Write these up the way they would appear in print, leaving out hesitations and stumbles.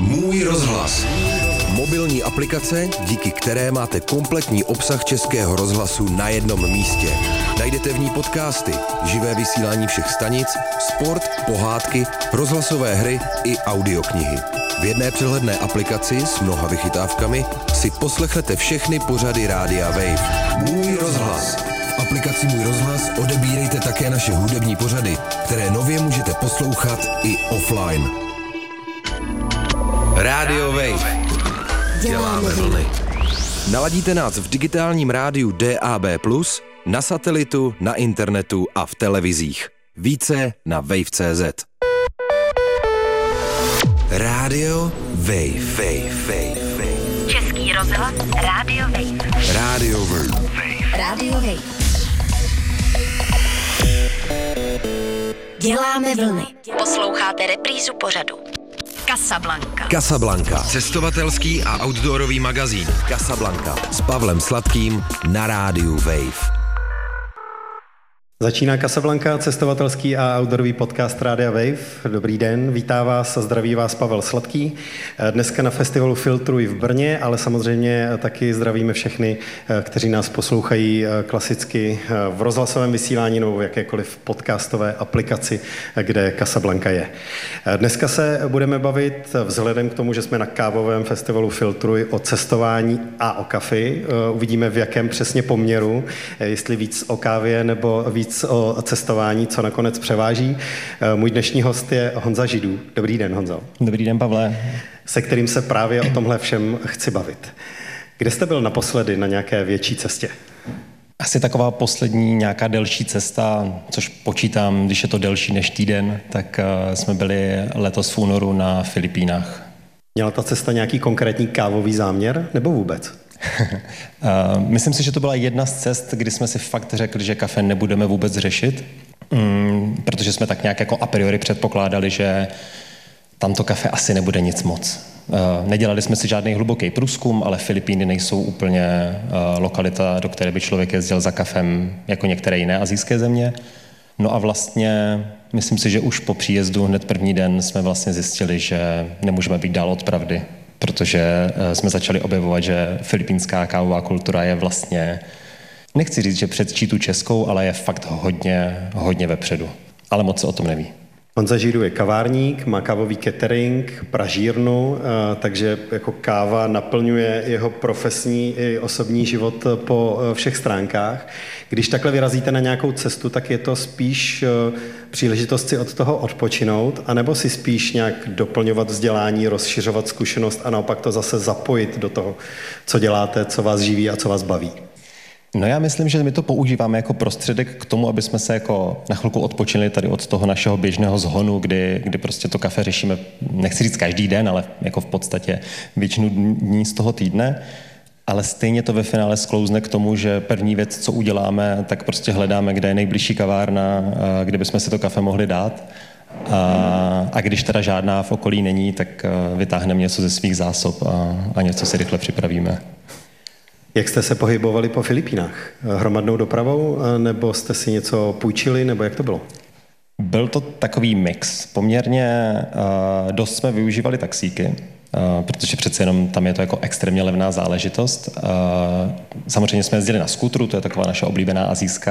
Můj rozhlas. Mobilní aplikace, díky které máte kompletní obsah Českého rozhlasu na jednom místě. Najdete v ní podcasty, živé vysílání všech stanic, sport, pohádky, rozhlasové hry i audioknihy. V jedné přehledné aplikaci s mnoha vychytávkami si poslechnete všechny pořady Rádia Wave. Můj rozhlas. V aplikaci Můj rozhlas odebírejte také naše hudební pořady, které nově můžete poslouchat i offline. Rádio Wave. Děláme vlny. Naladíte nás v digitálním rádiu DAB+, na satelitu, na internetu a v televizích. Více na wave.cz. Rádio Wave. Český rozhlas Rádio Wave. Rádio Wave. Rádio Wave. Děláme vlny. Posloucháte reprízu pořadu Casablanca. Cestovatelský a outdoorový magazín Casablanca s Pavlem Sladkým na rádiu Wave. Začíná Casablanca, cestovatelský a outdoorový podcast Rádia Wave. Dobrý den, vítá vás a zdraví vás Pavel Sladký. Dneska na festivalu Filtruj v Brně, ale samozřejmě taky zdravíme všechny, kteří nás poslouchají klasicky v rozhlasovém vysílání nebo v jakékoliv podcastové aplikaci, kde Casablanca je. Dneska se budeme bavit vzhledem k tomu, že jsme na kávovém festivalu Filtruj o cestování a o kafi. Uvidíme, v jakém přesně poměru, jestli víc o kávě nebo víc o cestování, co nakonec převáží. Můj dnešní host je Honza Židů. Dobrý den, Honzo. Dobrý den, Pavle. Se kterým se právě o tomhle všem chci bavit. Kde jste byl naposledy na nějaké větší cestě? Asi taková poslední nějaká delší cesta, což počítám, když je to delší než týden, tak jsme byli letos v únoru na Filipínách. Měla ta cesta nějaký konkrétní kávový záměr, nebo vůbec? Myslím si, že to byla jedna z cest, kdy jsme si fakt řekli, že kafe nebudeme vůbec řešit, protože jsme tak nějak jako a priori předpokládali, že tamto kafe asi nebude nic moc. Nedělali jsme si žádný hluboký průzkum, ale Filipíny nejsou úplně lokalita, do které by člověk jezdil za kafem jako některé jiné asijské země. No a vlastně myslím si, že už po příjezdu hned první den jsme vlastně zjistili, že nemůžeme být dál od pravdy, protože jsme začali objevovat, že filipínská kávová kultura je vlastně, nechci říct, že předčí tu českou, ale je fakt hodně vepředu. Ale moc se o tom neví. Honza Židů je kavárník, má kávový catering, pražírnu, takže jako káva naplňuje jeho profesní i osobní život po všech stránkách. Když takhle vyrazíte na nějakou cestu, tak je to spíš příležitost si od toho odpočinout, anebo si spíš nějak doplňovat vzdělání, rozšiřovat zkušenost a naopak to zase zapojit do toho, co děláte, co vás živí a co vás baví? No já myslím, že my to používáme jako prostředek k tomu, aby jsme se jako na chvilku odpočinili tady od toho našeho běžného zhonu, kdy prostě to kafe řešíme, nechci říct každý den, ale jako v podstatě většinu dní z toho týdne. Ale stejně to ve finále sklouzne k tomu, že první věc, co uděláme, tak prostě hledáme, kde je nejbližší kavárna, kde bychom si to kafe mohli dát. A když teda žádná v okolí není, tak vytáhneme něco ze svých zásob a něco si rychle připravíme. Jak jste se pohybovali po Filipínách? Hromadnou dopravou, nebo jste si něco půjčili, nebo jak to bylo? Byl to takový mix. Poměrně dost jsme využívali taxíky, protože přece jenom tam je to jako extrémně levná záležitost. Samozřejmě jsme jezdili na skútru, to je taková naše oblíbená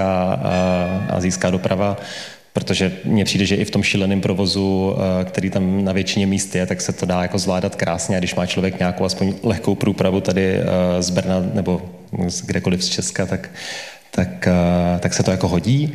asijská doprava, protože mně přijde, že i v tom šíleném provozu, který tam na většině míst je, tak se to dá jako zvládat krásně. A když má člověk nějakou aspoň lehkou průpravu tady z Brna nebo kdekoliv z Česka, tak se to jako hodí.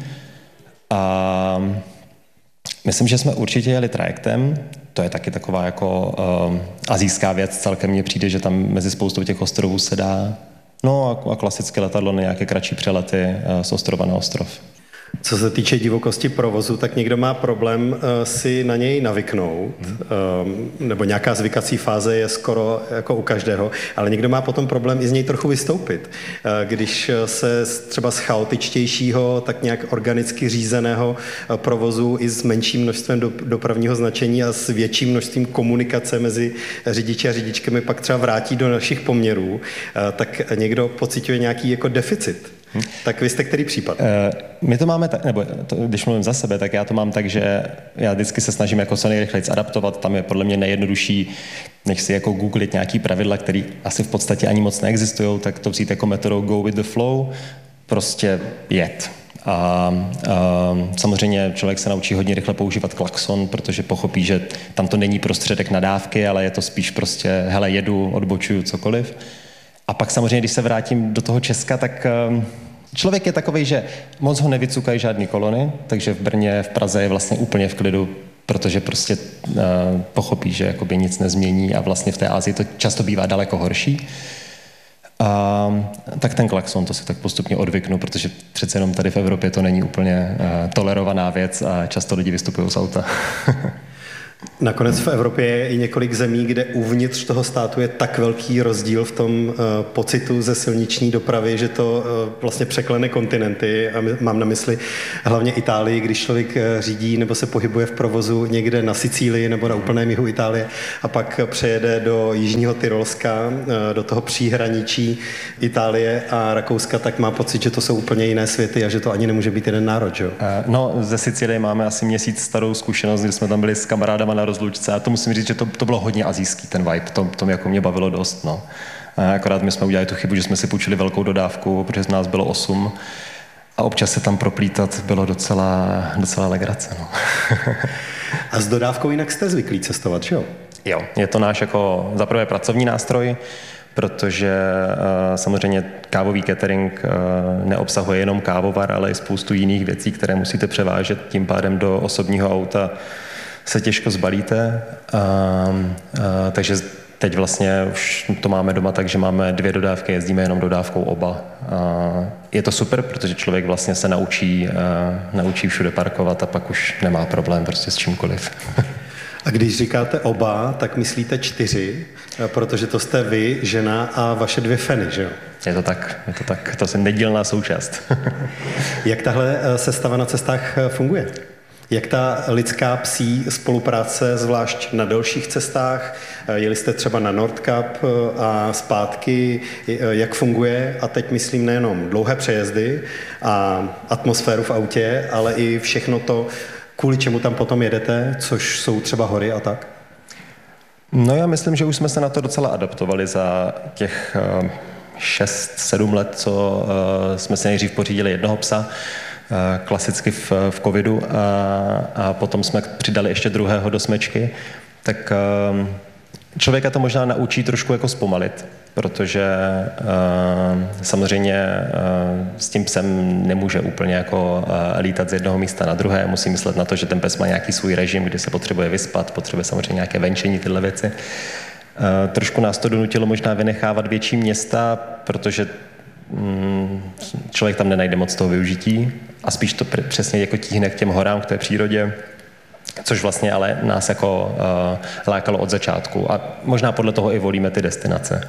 A myslím, že jsme určitě jeli trajektem. To je taky taková jako asijská věc. Celkem mně přijde, že tam mezi spoustou těch ostrovů se dá. No a klasické letadlo na nějaké kratší přelety z ostrova na ostrov. Co se týče divokosti provozu, tak někdo má problém si na něj navyknout, nebo nějaká zvykací fáze je skoro jako u každého, ale někdo má potom problém i z něj trochu vystoupit. Když se třeba z chaotičtějšího, tak nějak organicky řízeného provozu i s menším množstvem dopravního značení a s větším množstvím komunikace mezi řidiči a řidičkami pak třeba vrátí do našich poměrů, tak někdo pociťuje nějaký jako deficit. Tak vy jste který případ? My to máme tak, nebo když mluvím za sebe, tak já to mám tak, že já vždycky se snažím jako co nejrychleji adaptovat. Tam je podle mě nejjednodušší než si jako googlit nějaký pravidla, které asi v podstatě ani moc neexistují, tak to vzít jako metodou go with the flow, prostě jet. A samozřejmě člověk se naučí hodně rychle používat klakson, protože pochopí, že tam to není prostředek nadávky, ale je to spíš prostě, hele, jedu, odbočuju, cokoliv. A pak samozřejmě, když se vrátím do toho Česka, tak člověk je takovej, že moc ho nevycukají žádný kolony, takže v Brně, v Praze je vlastně úplně v klidu, protože prostě pochopí, že jakoby nic nezmění a vlastně v té Asii to často bývá daleko horší. Tak ten klakson, to si tak postupně odvyknu, protože přece jenom tady v Evropě to není úplně tolerovaná věc a často lidi vystupují z auta. Nakonec v Evropě je i několik zemí, kde uvnitř toho státu je tak velký rozdíl v tom pocitu ze silniční dopravy, že to vlastně překlene kontinenty. A mám na mysli hlavně Itálii, když člověk řídí nebo se pohybuje v provozu někde na Sicílii nebo na úplném jihu Itálie a pak přejede do jižního Tyrolska, do toho příhraničí Itálie a Rakouska, tak má pocit, že to jsou úplně jiné světy a že to ani nemůže být jeden národ, že jo? No, ze Sicílie máme asi měsíc starou zkušenost, kdy jsme tam byli s kamarádama na rozlučce a to musím říct, že to bylo hodně asijský ten vibe, to jako mě bavilo dost, no. Akorát my jsme udělali tu chybu, že jsme si půjčili velkou dodávku, protože z nás bylo 8 a občas se tam proplítat bylo docela legrace, no. A s dodávkou jinak jste zvyklí cestovat, že jo? Jo, je to náš jako zaprvé pracovní nástroj, protože samozřejmě kávový catering neobsahuje jenom kávovar, ale i spoustu jiných věcí, které musíte převážet, tím pádem do osobního auta se těžko zbalíte, takže teď vlastně už to máme doma tak, že máme 2 dodávky, jezdíme jenom dodávkou oba. Je to super, protože člověk vlastně se naučí všude parkovat a pak už nemá problém prostě s čímkoliv. A když říkáte oba, tak myslíte 4, protože to jste vy, žena a vaše 2 feny, že jo? Je to tak, to je nedílná součást. Jak tahle sestava na cestách funguje? Jak ta lidská psí spolupráce, zvlášť na delších cestách, jeli jste třeba na Nordkap a zpátky, jak funguje? A teď myslím nejenom dlouhé přejezdy a atmosféru v autě, ale i všechno to, kvůli čemu tam potom jedete, což jsou třeba hory a tak? No já myslím, že už jsme se na to docela adaptovali za těch 6-7 let, co jsme si nejdřív pořídili jednoho psa, klasicky v covidu a potom jsme přidali ještě druhého do smečky, tak člověka to možná naučí trošku jako zpomalit, protože samozřejmě s tím psem nemůže úplně jako lítat z jednoho místa na druhé, musí myslet na to, že ten pes má nějaký svůj režim, kdy se potřebuje vyspat, potřebuje samozřejmě nějaké venčení, tyhle věci. Trošku nás to donutilo možná vynechávat větší města, protože člověk tam nenajde moc toho využití a spíš to přesně jako tíhne k těm horám, k té přírodě, což vlastně ale nás jako lákalo od začátku a možná podle toho i volíme ty destinace.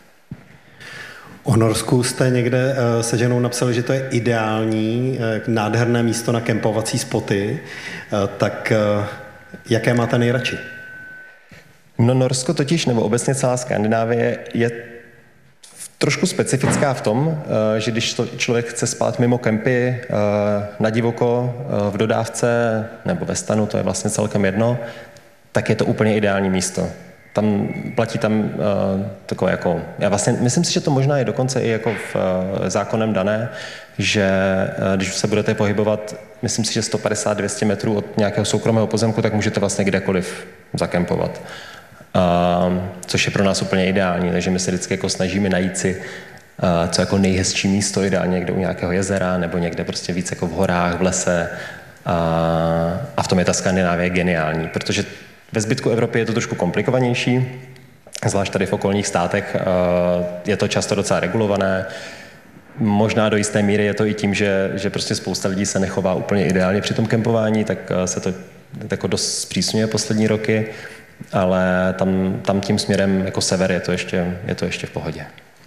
O Norsku jste někde se ženou napsali, že to je ideální, nádherné místo na kempovací spoty, tak jaké máte nejradši? No Norsko totiž, nebo obecně celá Skandinávie je trošku specifická v tom, že když člověk chce spát mimo kempy, na divoko, v dodávce nebo ve stanu, to je vlastně celkem jedno, tak je to úplně ideální místo. Tam platí takové jako, já vlastně myslím si, že to možná je dokonce i jako v zákonem dané, že když se budete pohybovat, myslím si, že 150-200 metrů od nějakého soukromého pozemku, tak můžete vlastně kdekoliv zakempovat. Což je pro nás úplně ideální, takže my se vždycky jako snažíme najít si co jako nejhezčí místo, ideálně někde u nějakého jezera nebo někde prostě víc jako v horách, v lese a v tom je ta Skandinávie geniální, protože ve zbytku Evropy je to trošku komplikovanější, zvlášť tady v okolních státech je to často docela regulované. Možná do jisté míry je to i tím, že prostě spousta lidí se nechová úplně ideálně při tom kempování, tak se to jako dost zpřísňuje poslední roky, ale tam tím směrem jako sever je to ještě v pohodě.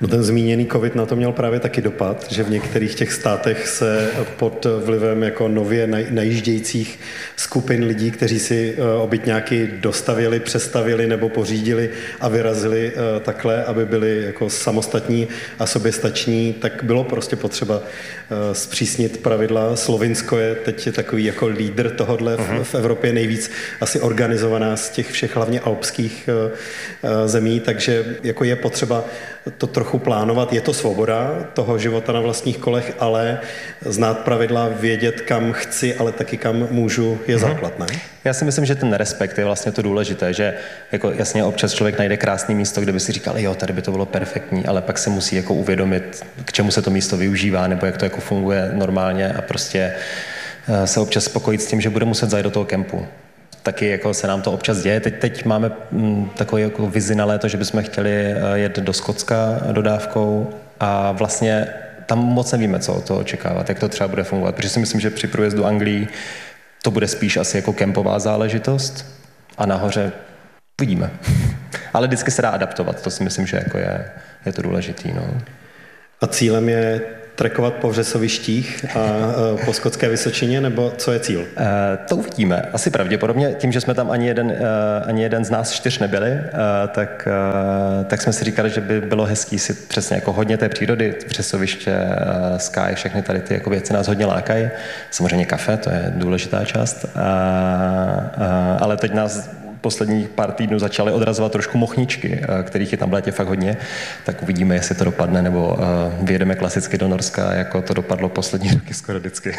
No ten zmíněný covid na to měl právě taky dopad, že v některých těch státech se pod vlivem jako nově najíždějících skupin lidí, kteří si obytňáky dostavěli, přestavěli nebo pořídili a vyrazili takhle, aby byli jako samostatní a soběstační, tak bylo prostě potřeba zpřísnit pravidla. Slovinsko je teď takový jako lídr tohodle v Evropě, nejvíc asi organizovaná z těch všech hlavně alpských zemí, takže jako je potřeba to trochu plánovat. Je to svoboda toho života na vlastních kolech, ale znát pravidla, vědět, kam chci, ale taky kam můžu, je základ, ne? Já si myslím, že ten respekt je vlastně to důležité, že jako jasně občas člověk najde krásné místo, kde by si říkal, jo, tady by to bylo perfektní, ale pak se musí jako uvědomit, k čemu se to místo využívá, nebo jak to jako funguje normálně a prostě se občas spokojit s tím, že bude muset zajít do toho kempu. Taky jako se nám to občas děje. Teď máme takový jako vizi na léto, že bychom chtěli jet do Skotska dodávkou a vlastně tam moc nevíme, co od toho očekávat, jak to třeba bude fungovat, protože si myslím, že při průjezdu Anglii to bude spíš asi jako kempová záležitost a nahoře vidíme. Ale vždycky se dá adaptovat, to si myslím, že jako je to důležitý. No. A cílem je trekovat po vřesovištích a po Skotské Vysočině, nebo co je cíl? To uvidíme. Asi pravděpodobně. Tím, že jsme tam ani jeden z nás 4 nebyli, tak jsme si říkali, že by bylo hezký si přesně jako hodně té přírody, vřesoviště, Sky, všechny tady ty jako věci nás hodně lákají. Samozřejmě kafe, to je důležitá část. Ale teď nás posledních pár týdnů začaly odrazovat trošku mochničky, kterých je tam v létě fakt hodně, tak uvidíme, jestli to dopadne, nebo vyjedeme klasicky do Norska, jako to dopadlo poslední roky skoro vždycky.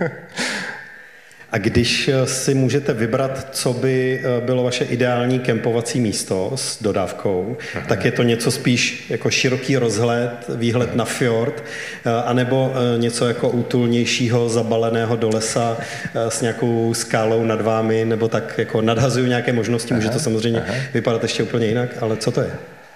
A když si můžete vybrat, co by bylo vaše ideální kempovací místo s dodávkou, tak je to něco spíš jako široký rozhled, výhled na fjord, anebo něco jako útulnějšího, zabaleného do lesa s nějakou skálou nad vámi, nebo tak jako nadhazuju nějaké možnosti, může to samozřejmě vypadat ještě úplně jinak, ale co to je?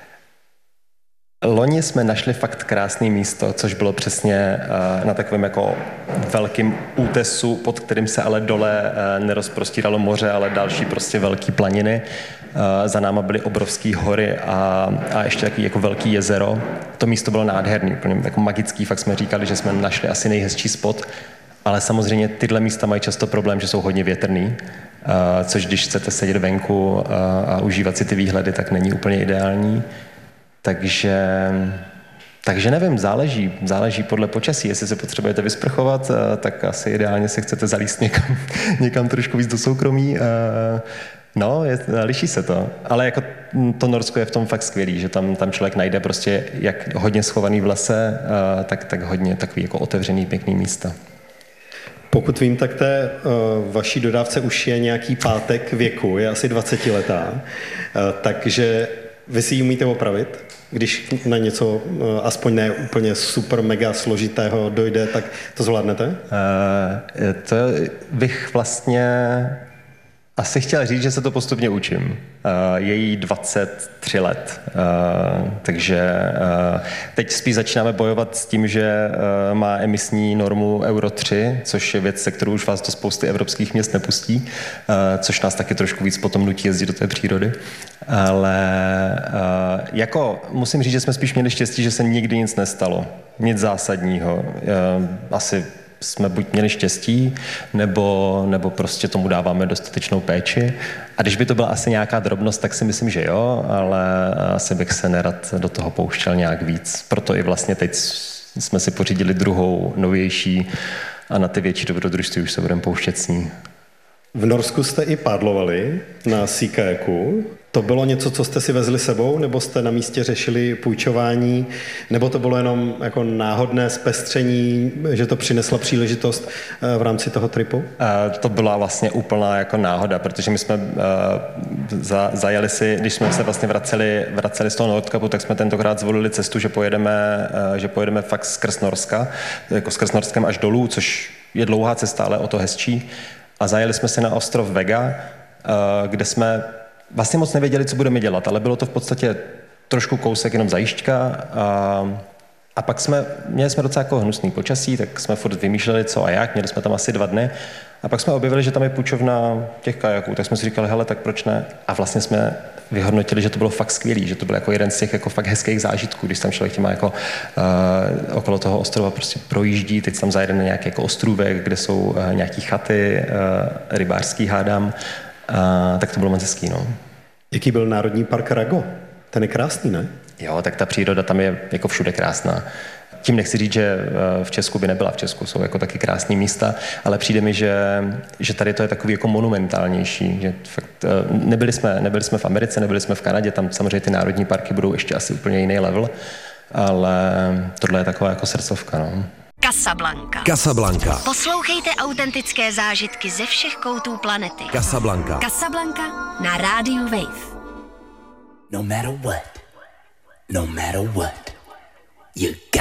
Loni jsme našli fakt krásné místo, což bylo přesně na takovém jako velkém útesu, pod kterým se ale dole nerozprostíralo moře, ale další prostě velké planiny. Za náma byly obrovské hory a ještě taky jako velký jezero. To místo bylo nádherný, úplně jako magický, fakt jsme říkali, že jsme našli asi nejhezčí spot, ale samozřejmě tyhle místa mají často problém, že jsou hodně větrný, což když chcete sedět venku a užívat si ty výhledy, tak není úplně ideální. Takže nevím, záleží podle počasí. Jestli se potřebujete vysprchovat, tak asi ideálně se chcete zalíst někam trošku víc do soukromí. No, liší se to. Ale jako to Norsko je v tom fakt skvělý, že tam člověk najde prostě jak hodně schovaný v lese, tak hodně takový jako otevřený, pěkný místa. Pokud vím, tak té vaší dodávce už je nějaký pátek věku, je asi 20letá, takže vy si ji umíte opravit? Když na něco aspoň ne úplně super mega složitého dojde, tak to zvládnete? To bych vlastně asi chtěl říct, že se to postupně učím. Je jí 23 let, takže teď spíš začínáme bojovat s tím, že má emisní normu Euro 3, což je věc, se kterou už vás do spousty evropských měst nepustí, což nás taky trošku víc potom nutí jezdit do té přírody. Ale jako musím říct, že jsme spíš měli štěstí, že se nikdy nic nestalo. Nic zásadního. Asi jsme buď měli štěstí, nebo prostě tomu dáváme dostatečnou péči. A když by to byla asi nějaká drobnost, tak si myslím, že jo, ale asi bych se nerad do toho pouštěl nějak víc. Proto i vlastně teď jsme si pořídili druhou, novější a na ty větší dobrodružství už se budeme pouštět s ní. V Norsku jste i pádlovali na sea kajaku. To bylo něco, co jste si vezli sebou, nebo jste na místě řešili půjčování, nebo to bylo jenom jako náhodné zpestření, že to přinesla příležitost v rámci toho tripu? To byla vlastně úplná jako náhoda, protože my jsme zajeli si, když jsme se vlastně vraceli z toho Nordkapu, tak jsme tentokrát zvolili cestu, že pojedeme fakt skrz Norska, jako skrz Norskem až dolů, což je dlouhá cesta, ale o to hezčí. A zajeli jsme se na ostrov Vega, kde jsme vlastně moc nevěděli, co budeme dělat, ale bylo to v podstatě trošku kousek jenom zajížďka a pak měli jsme docela jako hnusný počasí, tak jsme furt vymýšleli co a jak, měli jsme tam asi 2 dny a pak jsme objevili, že tam je půjčovna těch kajaků, tak jsme si říkali, hele, tak proč ne? A vlastně jsme vyhodnotili, že to bylo fakt skvělý, že to byl jako jeden z těch jako fakt hezkých zážitků, když tam člověk těma jako okolo toho ostrova prostě projíždí, teď tam zajede na nějaký jako ostrůvek, kde jsou nějaký chaty, rybářský hádám, tak to bylo moc hezký, no. Jaký byl Národní park Rago? Ten je krásný, ne? Jo, tak ta příroda tam je jako všude krásná. Tím nechci říct, že v Česku by nebyla. V Česku jsou jako taky krásné místa, ale přijde mi, že tady to je takový jako monumentálnější. Že fakt, nebyli jsme v Americe, nebyli jsme v Kanadě, tam samozřejmě ty národní parky budou ještě asi úplně jiný level, ale tohle je taková jako srdcovka, no. Casablanca. Poslouchejte autentické zážitky ze všech koutů planety. Casablanca. Na rádiu Wave. No matter what, you